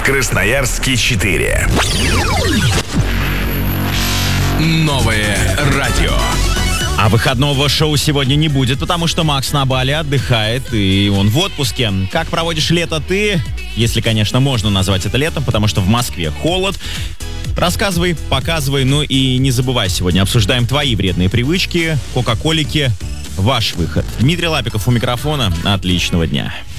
Красноярске 4. Новое радио. А выходного шоу сегодня не будет, потому что Макс на Бали отдыхает, и он в отпуске. Как проводишь лето ты? Если, конечно, можно назвать это летом, потому что в Москве холод. Рассказывай, показывай, ну и не забывай, сегодня обсуждаем твои вредные привычки, кока-колики, ваш выход. Дмитрий Лапиков у микрофона. Отличного дня.